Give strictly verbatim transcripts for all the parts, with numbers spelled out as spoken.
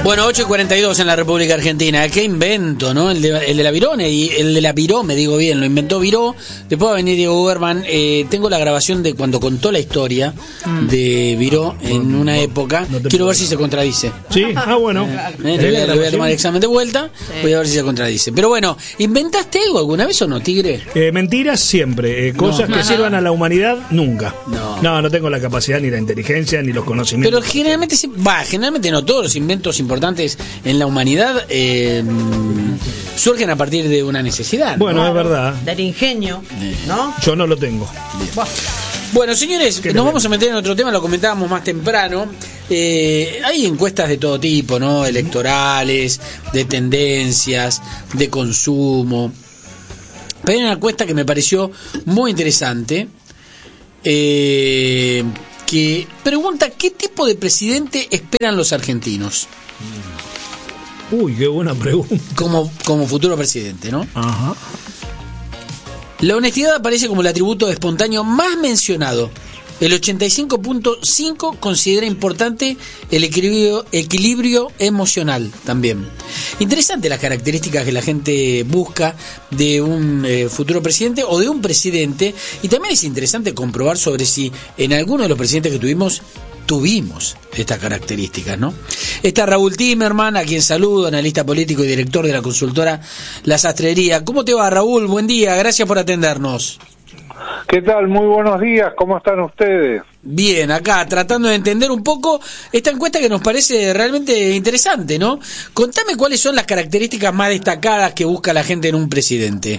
Bueno, ocho y cuarenta y dos en la República Argentina. Qué invento, ¿no? El de, el de la Virome, y el de la Viró, me digo bien, lo inventó Viró. Después va a venir Diego Uberman. Eh, tengo la grabación de cuando contó la historia de Viró en una época. No Quiero ver si se contradice. Sí, ah, bueno. Eh, eh, le, voy a, le voy a tomar el examen de vuelta. Sí. Voy a ver si se contradice. Pero bueno, ¿inventaste algo alguna vez o no, Tigre? Eh, mentiras siempre. Eh, cosas no. que sirvan a la humanidad, nunca. No. no, no tengo la capacidad, ni la inteligencia, ni los conocimientos. Pero generalmente, va, generalmente no todos los inventos importantes en la humanidad eh, surgen a partir de una necesidad. Bueno, ¿no? Es verdad. Del ingenio, ¿no? Yo no lo tengo. Bueno, señores, nos vamos a meter en otro tema, lo comentábamos más temprano. Eh, hay encuestas de todo tipo, ¿no? Electorales, de tendencias, de consumo. Pero hay una encuesta que me pareció muy interesante, eh, que pregunta qué tipo de presidente esperan los argentinos. Uy, qué buena pregunta. Como, como futuro presidente, ¿no? Ajá. La honestidad aparece como el atributo espontáneo más mencionado. El ochenta y cinco punto cinco considera importante el equilibrio, equilibrio emocional también. Interesante las características que la gente busca de un eh, futuro presidente o de un presidente. Y también es interesante comprobar sobre si en alguno de los presidentes que tuvimos tuvimos estas características, ¿no? Está Raúl Timerman, a quien saludo, analista político y director de la consultora La Sastrería. ¿Cómo te va, Raúl? Buen día, gracias por atendernos. ¿Qué tal? Muy buenos días, ¿cómo están ustedes? Bien, acá tratando de entender un poco esta encuesta que nos parece realmente interesante, ¿no? Contame cuáles son las características más destacadas que busca la gente en un presidente.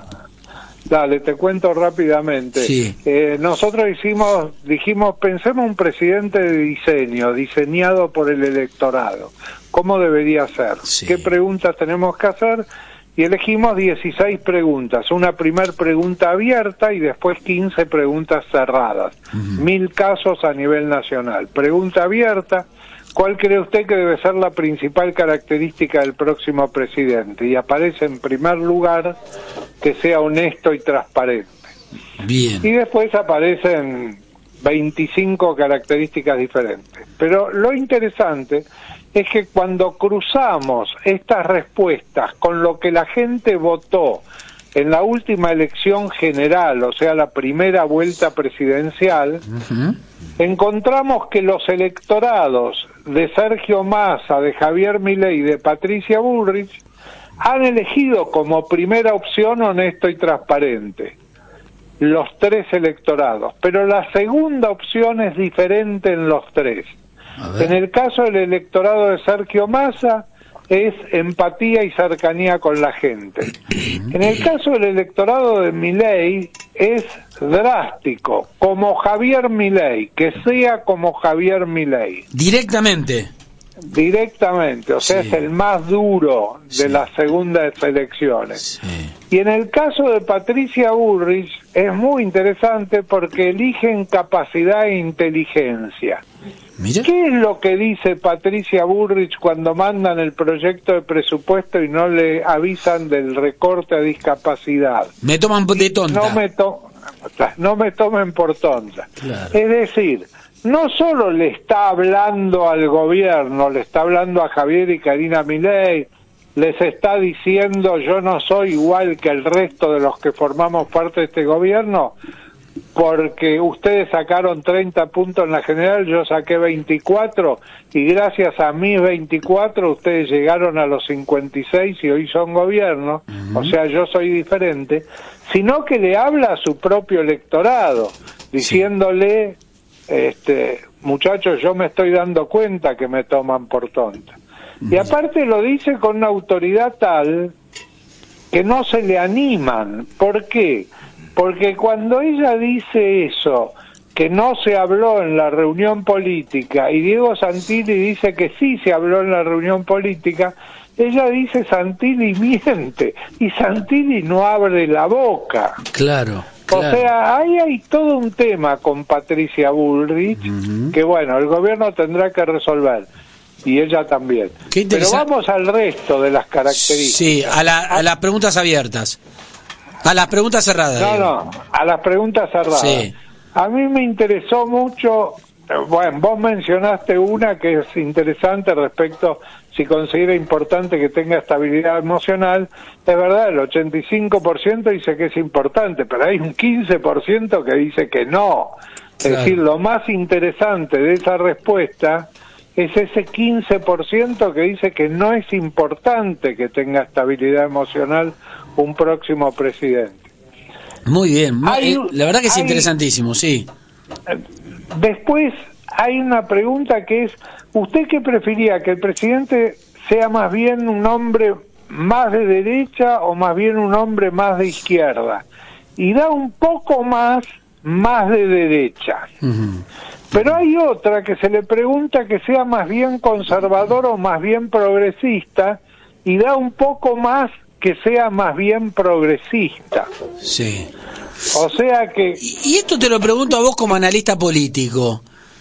Dale, te cuento rápidamente. Sí. Eh, nosotros hicimos, dijimos, pensemos un presidente de diseño, diseñado por el electorado. ¿Cómo debería ser? Sí. ¿Qué preguntas tenemos que hacer? Y elegimos dieciséis preguntas, una primer pregunta abierta y después quince preguntas cerradas. Uh-huh. Mil casos a nivel nacional. Pregunta abierta, ¿cuál cree usted que debe ser la principal característica del próximo presidente? Y aparece en primer lugar que sea honesto y transparente. Bien. Y después aparecen veinticinco características diferentes. Pero lo interesante es que cuando cruzamos estas respuestas con lo que la gente votó en la última elección general, o sea, la primera vuelta presidencial, uh-huh. encontramos que los electorados de Sergio Massa, de Javier Milei y de Patricia Bullrich han elegido como primera opción honesto y transparente. Los tres electorados. Pero la segunda opción es diferente en los tres. En el caso del electorado de Sergio Massa es empatía y cercanía con la gente. En el caso del electorado de Milei es drástico, como Javier Milei, que sea como Javier Milei. Directamente. Directamente, o sea, sí. Es el más duro de sí. las segundas elecciones. Sí. Y en el caso de Patricia Bullrich es muy interesante porque eligen capacidad e inteligencia. ¿Mira? ¿Qué es lo que dice Patricia Bullrich cuando mandan el proyecto de presupuesto y no le avisan del recorte a discapacidad? Me toman de tonta. No me, to- no me tomen por tonta. Claro. Es decir, no solo le está hablando al gobierno, le está hablando a Javier y Karina Milei, les está diciendo yo no soy igual que el resto de los que formamos parte de este gobierno, porque ustedes sacaron treinta puntos en la general, yo saqué veinticuatro, y gracias a mis veinticuatro ustedes llegaron a los cincuenta y seis y hoy son gobierno, uh-huh. o sea, yo soy diferente, sino que le habla a su propio electorado, diciéndole, este, muchachos, yo me estoy dando cuenta que me toman por tonta. Uh-huh. Y aparte lo dice con una autoridad tal que no se le animan. ¿Por qué? Porque cuando ella dice eso, que no se habló en la reunión política, y Diego Santilli dice que sí se habló en la reunión política, ella dice Santilli miente, y Santilli no abre la boca. Claro. O claro. sea, ahí hay todo un tema con Patricia Bullrich, uh-huh. que bueno, el gobierno tendrá que resolver. Y ella también. Pero vamos al resto de las características. Sí, a, la, a las preguntas abiertas. A las preguntas cerradas. No, digo. no, a las preguntas cerradas. Sí. A mí me interesó mucho bueno, vos mencionaste una que es interesante respecto si considera importante que tenga estabilidad emocional. Es verdad, el ochenta y cinco por ciento dice que es importante, pero hay un quince por ciento que dice que no. Es Claro. decir, lo más interesante de esa respuesta es ese quince por ciento que dice que no es importante que tenga estabilidad emocional un próximo presidente. Muy bien, muy- Hay eh, un- la verdad que es hay- interesantísimo, sí. Después hay una pregunta que es, ¿usted qué prefería? ¿Que el presidente sea más bien un hombre más de derecha o más bien un hombre más de izquierda? Y da un poco más, más de derecha. Ujú. Pero hay otra que se le pregunta que sea más bien conservador o más bien progresista, y da un poco más que sea más bien progresista. Sí. O sea que, Y, y esto te lo pregunto a vos como analista político.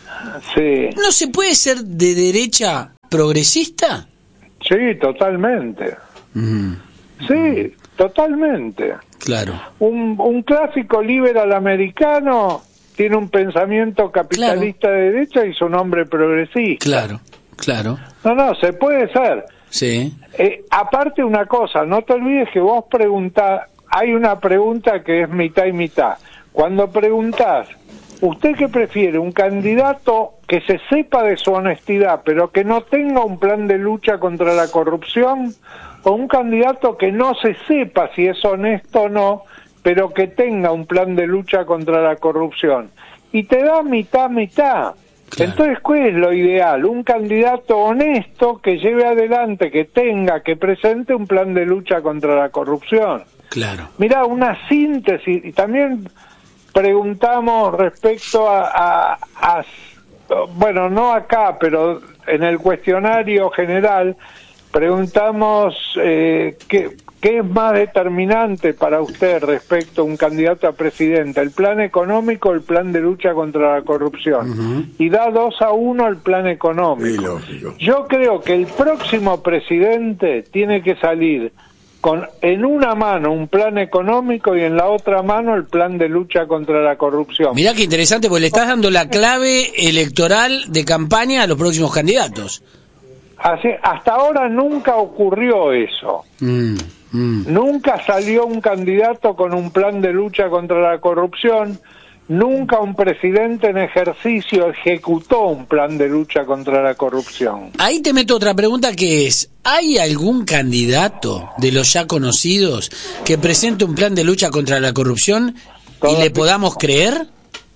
sí, ¿No se puede ser de derecha progresista? sí, totalmente. Ujú. Sí, totalmente. Claro. Un, un clásico liberal americano tiene un pensamiento capitalista de derecha y es un hombre progresista. Claro, claro. No, no, se puede ser. Sí. Eh, aparte una cosa, no te olvides que vos preguntás, hay una pregunta que es mitad y mitad. Cuando preguntás, ¿usted qué prefiere? ¿Un candidato que se sepa de su honestidad, pero que no tenga un plan de lucha contra la corrupción? ¿O un candidato que no se sepa si es honesto o no, pero que tenga un plan de lucha contra la corrupción? Y te da mitad, mitad. Claro. Entonces, ¿cuál es lo ideal? Un candidato honesto que lleve adelante, que tenga, que presente un plan de lucha contra la corrupción. Claro. Mirá, una síntesis, y también preguntamos respecto a, a, a, bueno, no acá, pero en el cuestionario general, preguntamos eh, qué, qué es más determinante para usted respecto a un candidato a presidente, el plan económico o el plan de lucha contra la corrupción. Ujú. Y da dos a uno el plan Sí, económico. lógico. Yo creo que el próximo presidente tiene que salir con en una mano un plan económico y en la otra mano el plan de lucha contra la corrupción. Mirá qué interesante, porque le estás dando la clave electoral de campaña a los próximos candidatos. Así, hasta ahora nunca ocurrió eso. Mm, mm. Nunca salió un candidato con un plan de lucha contra la corrupción. Nunca un presidente en ejercicio ejecutó un plan de lucha contra la corrupción. Ahí te meto otra pregunta que es, ¿hay algún candidato de los ya conocidos que presente un plan de lucha contra la corrupción y Todavía- le podamos creer?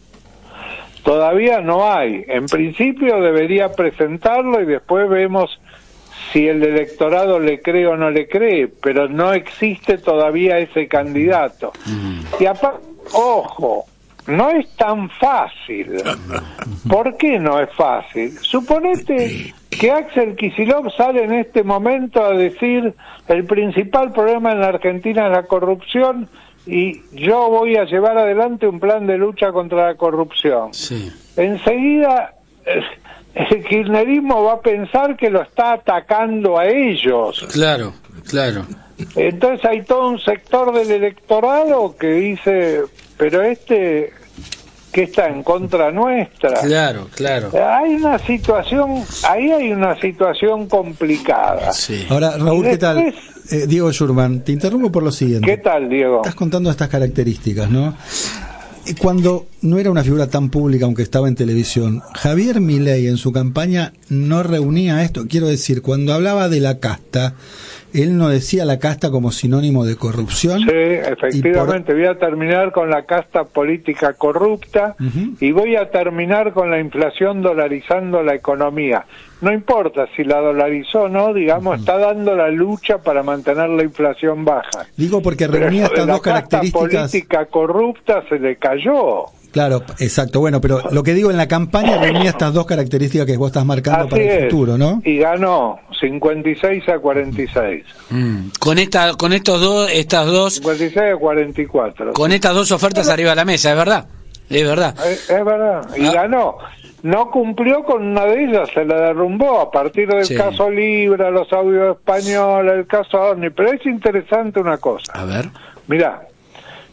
Todavía no hay. En principio debería presentarlo y después vemos si el electorado le cree o no le cree, pero no existe todavía ese candidato. Y aparte, ojo, no es tan fácil. ¿Por qué no es fácil? Suponete que Axel Kicillof sale en este momento a decir el principal problema en la Argentina es la corrupción y yo voy a llevar adelante un plan de lucha contra la corrupción. Sí. Enseguida eh, el kirchnerismo va a pensar que lo está atacando a ellos. Claro, claro. Entonces hay todo un sector del electorado que dice, pero este que está en contra nuestra. Claro, claro. Hay una situación, ahí hay una situación complicada. Sí. Ahora, Raúl, Y ¿qué tal? después- Eh, Diego Schurman, te interrumpo por lo siguiente. ¿Qué tal, Diego? Estás contando estas características, ¿no? Y cuando no era una figura tan pública, aunque estaba en televisión, Javier Milei en su campaña no reunía esto. Quiero decir, cuando hablaba de la casta, él no decía la casta como sinónimo de corrupción. Sí, efectivamente, voy a terminar con la casta política corrupta. Ujú. Y voy a terminar con la inflación dolarizando la economía. No importa si la dolarizó o no, digamos, está dando la lucha para mantener la inflación baja. Digo porque Pero reunía eso de estas la dos casta características. política corrupta se le cayó. Claro, exacto. Bueno, pero lo que digo en la campaña reunía estas dos características que vos estás marcando Así para el es. futuro, ¿no? Y ganó cincuenta y seis a cuarenta y seis. Mm. Con esta, con estos dos, estas dos, cincuenta y seis a cuarenta y cuatro. con estas dos ofertas arriba de la mesa, es verdad, es verdad. Es, es verdad, y Ah. ganó. No cumplió con una de ellas, se la derrumbó a partir del Sí. caso Libra, los audios españoles, el caso Orni. Pero es interesante una cosa. A ver. Mirá,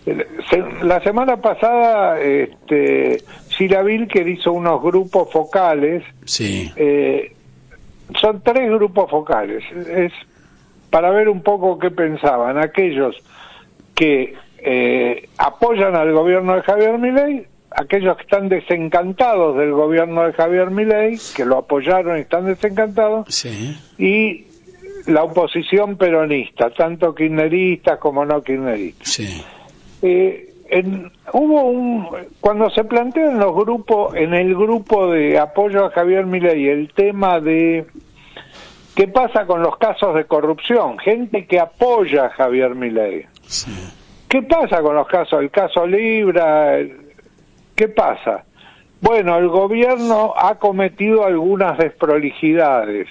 La semana pasada, este, Sheila Vilker hizo unos grupos focales. Sí. Eh, son tres grupos focales. Es para ver un poco qué pensaban aquellos que eh, apoyan al gobierno de Javier Milei, aquellos que están desencantados del gobierno de Javier Milei, que lo apoyaron y están desencantados, Sí. y la oposición peronista, tanto kirchneristas como no kirchneristas. Sí. Eh, en, hubo un cuando se planteó en los grupos, en el grupo de apoyo a Javier Milei, el tema de qué pasa con los casos de corrupción, gente que apoya a Javier Milei. Sí. ¿Qué pasa con los casos? El caso Libra, el, ¿qué pasa? Bueno, el gobierno ha cometido algunas desprolijidades.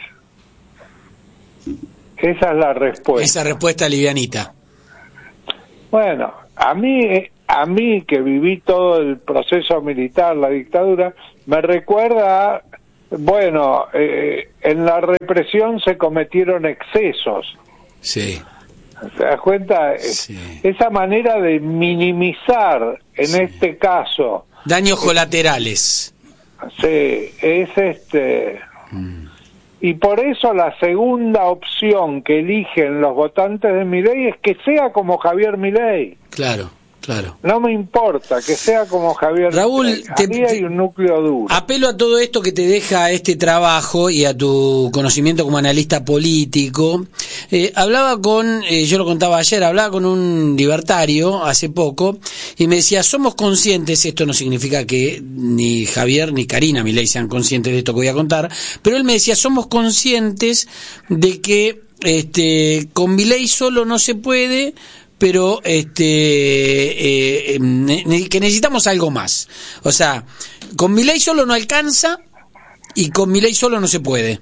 Esa es la respuesta. Esa respuesta livianita. Bueno, a mí, a mí que viví todo el proceso militar, la dictadura, me recuerda, bueno, eh, en la represión se cometieron excesos. Sí. ¿Se das cuenta? Sí. Esa manera de minimizar, en Sí. este caso, Daños colaterales. sí, es este... Mm. Y por eso la segunda opción que eligen los votantes de Milei es que sea como Javier Milei. Claro, claro. No me importa que sea como Javier Raúl, Milei. te- Ahí hay te- un núcleo duro. Apelo a todo esto que te deja este trabajo y a tu conocimiento como analista político. Eh, hablaba con, eh, yo lo contaba ayer, hablaba con un libertario hace poco y me decía, somos conscientes, esto no significa que ni Javier ni Karina Milei sean conscientes de esto que voy a contar, pero él me decía, somos conscientes de que este, con Milei solo no se puede, pero este eh, eh, ne- que necesitamos algo más. O sea, con Milei solo no alcanza y con Milei solo no se puede.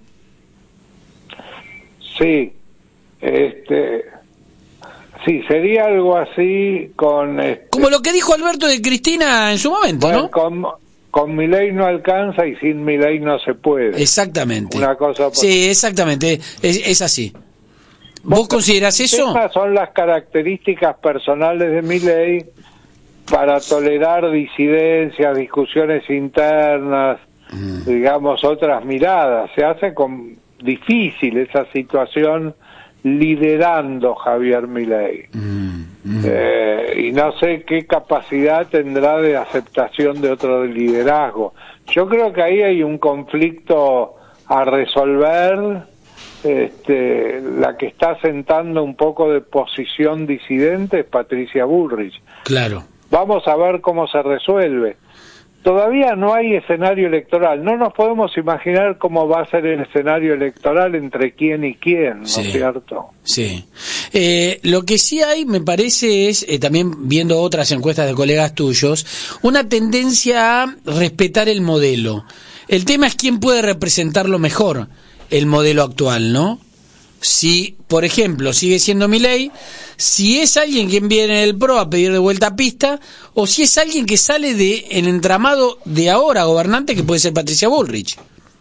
Sí, este, sí, sería algo así con... Este, Como lo que dijo Alberto de Cristina en su momento, bueno, ¿no? con, con Milei no alcanza y sin Milei no se puede. Exactamente. Una cosa por- Sí, exactamente. Es, es así. ¿Vos considerás eso? Esas son las características personales de Milei para tolerar disidencias, discusiones internas, Mm. digamos, otras miradas. Se hace con difícil esa situación liderando Javier Milei. Mm, mm. Eh, y no sé qué capacidad tendrá de aceptación de otro liderazgo. Yo creo que ahí hay un conflicto a resolver. Este, la que está sentando un poco de posición disidente es Patricia Bullrich. Claro. Vamos a ver cómo se resuelve. Todavía no hay escenario electoral. No nos podemos imaginar cómo va a ser el escenario electoral entre quién y quién, ¿no Sí. es cierto? Sí. Eh, lo que sí hay, me parece, es, eh, también viendo otras encuestas de colegas tuyos, una tendencia a respetar el modelo. El tema es quién puede representarlo mejor, el modelo actual, ¿no? Si, por ejemplo, sigue siendo Milei, si es alguien quien viene del P R O a pedir de vuelta a pista, o si es alguien que sale de el entramado de ahora gobernante, que puede ser Patricia Bullrich.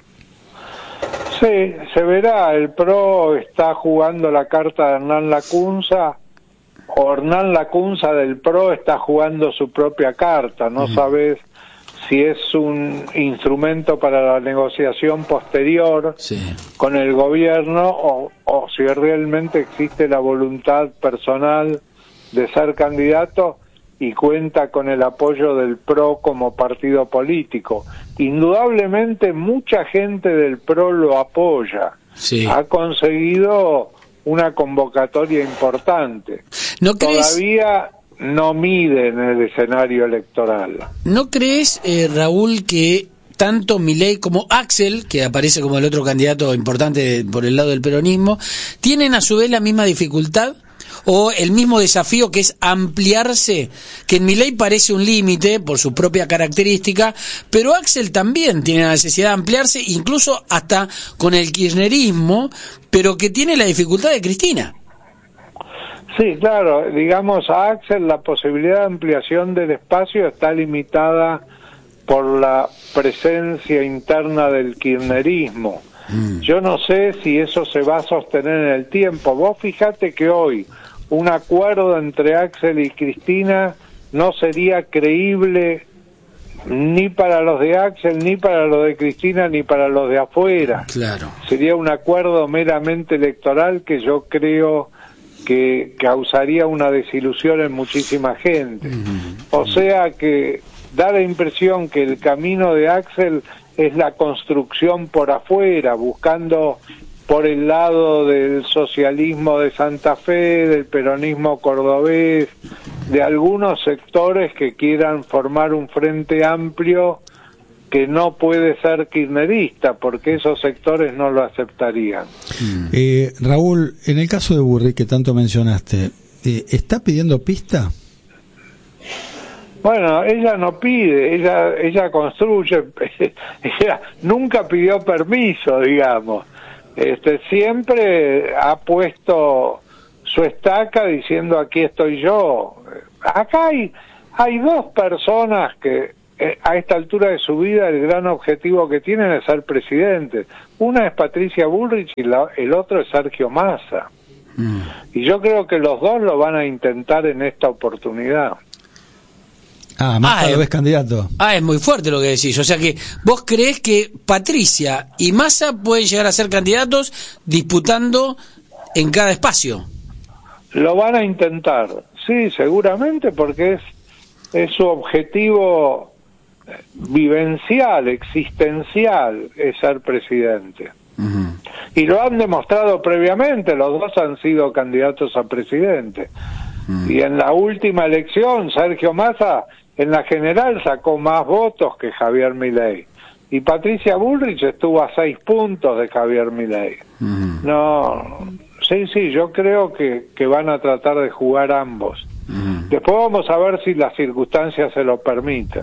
Sí, se verá. El P R O está jugando la carta de Hernán Lacunza, o Hernán Lacunza del P R O está jugando su propia carta. No sabes si es un instrumento para la negociación posterior Sí. con el gobierno o, o si realmente existe la voluntad personal de ser candidato y cuenta con el apoyo del P R O como partido político. Indudablemente mucha gente del P R O lo apoya. Sí. Ha conseguido una convocatoria importante. ¿No crees? Todavía no mide en el escenario electoral. ¿No crees, eh, Raúl, que tanto Milei como Axel, que aparece como el otro candidato importante por el lado del peronismo, tienen a su vez la misma dificultad o el mismo desafío, que es ampliarse? Que en Milei parece un límite por su propia característica, pero Axel también tiene la necesidad de ampliarse, incluso hasta con el kirchnerismo, pero que tiene la dificultad de Cristina. Sí, claro, digamos, a Axel la posibilidad de ampliación del espacio está limitada por la presencia interna del kirchnerismo. Mm. Yo no sé si eso se va a sostener en el tiempo. Vos fíjate que hoy, un acuerdo entre Axel y Cristina no sería creíble ni para los de Axel, ni para los de Cristina, ni para los de afuera. Claro. Sería un acuerdo meramente electoral que yo creo que causaría una desilusión en muchísima gente. Uh-huh. O sea que da la impresión que el camino de Axel es la construcción por afuera, buscando por el lado del socialismo de Santa Fe, del peronismo cordobés, de algunos sectores que quieran formar un frente amplio que no puede ser kirchnerista, porque esos sectores no lo aceptarían. Eh, Raúl, en el caso de Burri, que tanto mencionaste, eh, ¿está pidiendo pista? Bueno, ella no pide, ella ella construye, ella nunca pidió permiso, digamos. Este, siempre ha puesto su estaca diciendo aquí estoy yo. Acá hay, hay dos personas que eh, a esta altura de su vida el gran objetivo que tienen es ser presidente. Una es Patricia Bullrich y la, el otro es Sergio Massa. Mm. Y yo creo que los dos lo van a intentar en esta oportunidad. Ah, Massa ah, lo ves candidato. Ah, es muy fuerte lo que decís. O sea que vos creés que Patricia y Massa pueden llegar a ser candidatos disputando en cada espacio. Lo van a intentar, sí, seguramente, porque es, es su objetivo vivencial, existencial, es ser presidente. Uh-huh. Y lo han demostrado previamente, los dos han sido candidatos a presidente. Uh-huh. Y en la última elección, Sergio Massa en la general sacó más votos que Javier Milei. Y Patricia Bullrich estuvo a seis puntos de Javier Milei. Uh-huh. No, sí, sí, yo creo que, que van a tratar de jugar ambos. Uh-huh. Después vamos a ver si las circunstancias se lo permiten.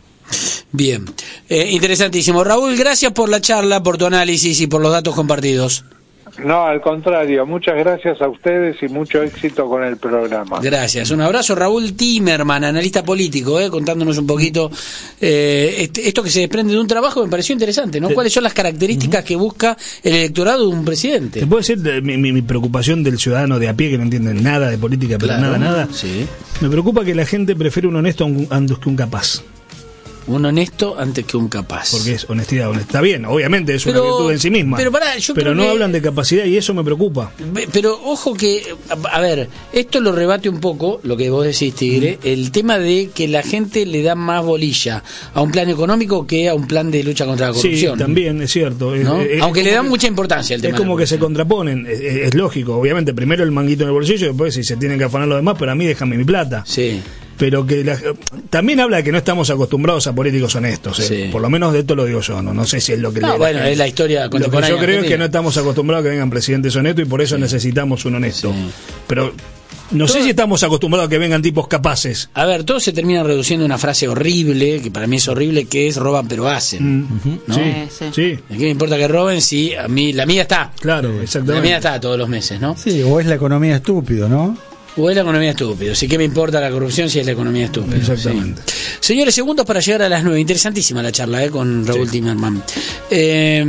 Bien, eh, interesantísimo. Raúl, gracias por la charla, por tu análisis y por los datos compartidos. No, al contrario, muchas gracias a ustedes y mucho éxito con el programa. Gracias, un abrazo. Raúl Timerman, analista político, eh, contándonos un poquito eh, este, esto que se desprende de un trabajo que me pareció interesante, ¿no? Sí. ¿Cuáles son las características uh-huh. que busca el electorado de un presidente? ¿Te puedo decir de, mi, mi, mi preocupación del ciudadano de a pie que no entiende nada de política, pero claro, nada, nada? Sí. Me preocupa que la gente prefiere un honesto antes que un capaz. Un honesto antes que un capaz. Porque es honestidad, honestidad. Está bien, obviamente es pero, una virtud en sí misma. Pero, pará, yo pero creo no que, hablan de capacidad y eso me preocupa. Pero ojo que, a, a ver, esto lo rebate un poco, lo que vos decís, Tigre, mm. el tema de que la gente le da más bolilla a un plan económico que a un plan de lucha contra la corrupción. Sí, también, es cierto. ¿No? Es, es, Aunque es le dan que, mucha importancia al tema. Es como que se contraponen, es, es lógico. Obviamente, primero el manguito en el bolsillo, después si se tienen que afanar los demás, pero a mí déjame mi plata. Sí. Pero que la, también habla de que no estamos acostumbrados a políticos honestos, eh. sí. Por lo menos de esto lo digo yo, no no sé si es lo que no, le bueno, es la historia contemporánea. Lo que yo creo es que no estamos acostumbrados a que vengan presidentes honestos y por eso sí. necesitamos un honesto. Sí. Pero no todo, sé si estamos acostumbrados a que vengan tipos capaces. A ver, todo se termina reduciendo a una frase horrible, que para mí es horrible, que es roban pero hacen. Mm, ¿no? Sí, sí. sí. ¿De qué me importa que roben si a mí la mía está? Claro, exactamente. La mía está todos los meses, ¿no? Sí, o es la economía estúpido, ¿no? O es la economía estúpida. Así que me importa la corrupción si es la economía estúpida. Exactamente. Sí. Señores, segundos para llegar a las nueve. Interesantísima la charla eh, con Raúl sí. Timerman. Eh,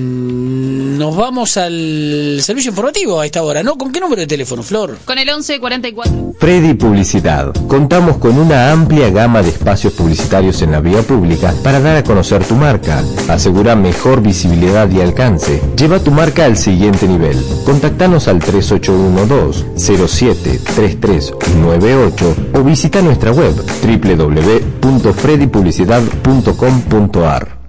nos vamos al servicio informativo a esta hora, ¿no? ¿Con qué número de teléfono, Flor? Con el once cuarenta y cuatro. Freddy Publicidad. Contamos con una amplia gama de espacios publicitarios en la vía pública para dar a conocer tu marca. Asegura mejor visibilidad y alcance. Lleva tu marca al siguiente nivel. Contactanos al tres ocho uno dos cero siete tres tres nueve ocho o visita nuestra web doble u doble u doble u punto freddy publicidad punto com punto a r.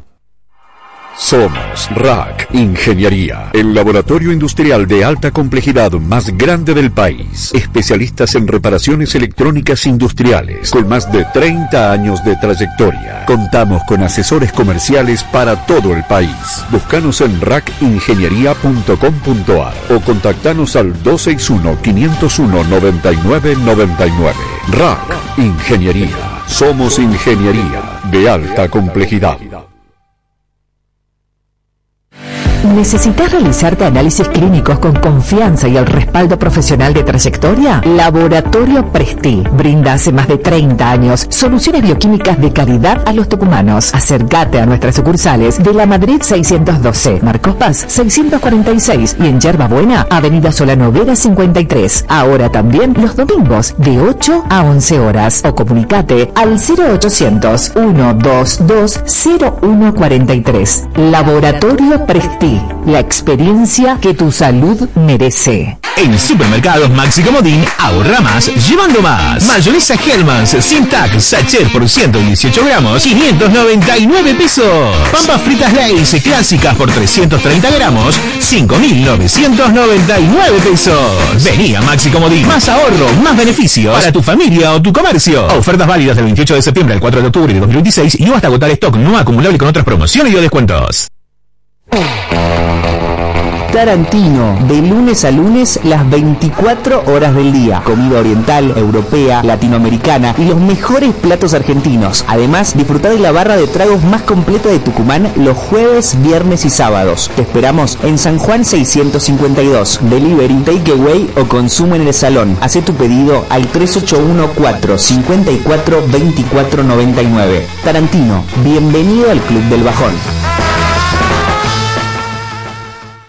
Somos R A C Ingeniería, el laboratorio industrial de alta complejidad más grande del país. Especialistas en reparaciones electrónicas industriales, con más de treinta años de trayectoria. Contamos con asesores comerciales para todo el país. Búscanos en rac ingeniería punto com punto a r o contactanos al dos seis uno, cinco cero uno, nueve nueve nueve nueve. R A C Ingeniería. Somos ingeniería de alta complejidad. ¿Necesitas realizarte análisis clínicos con confianza y el respaldo profesional de trayectoria? Laboratorio Presti brinda hace más de treinta años soluciones bioquímicas de calidad a los tucumanos. Acércate a nuestras sucursales de La Madrid seiscientos doce, Marcos Paz seiscientos cuarenta y seis y en Yerba Buena, Avenida Solano Vera cincuenta y tres. Ahora también los domingos de ocho a once horas. O comunicate al cero ochocientos, ciento veintidós, cero uno cuarenta y tres. Laboratorio Presti, la experiencia que tu salud merece. En Supermercados Maxi Comodín, ahorra más, llevando más. Mayonesa Hellmann's sin tac, sachet por ciento dieciocho gramos, quinientos noventa y nueve pesos. Papas fritas Lay's clásicas por trescientos treinta gramos, cinco mil novecientos noventa y nueve pesos. Vení a Maxi Comodín, más ahorro, más beneficios para tu familia o tu comercio. Ofertas válidas del veintiocho de septiembre al cuatro de octubre de dos mil veintiséis y no hasta agotar stock no acumulable con otras promociones y o descuentos. Tarantino, de lunes a lunes, las veinticuatro horas del día. Comida oriental, europea, latinoamericana y los mejores platos argentinos. Además, disfruta de la barra de tragos más completa de Tucumán los jueves, viernes y sábados. Te esperamos en San Juan seiscientos cincuenta y dos. Delivery, takeaway o consumo en el salón. Hacé tu pedido al tres ocho uno cuatro, cinco cuatro, dos cuatro nueve nueve. Tarantino, bienvenido al Club del Bajón.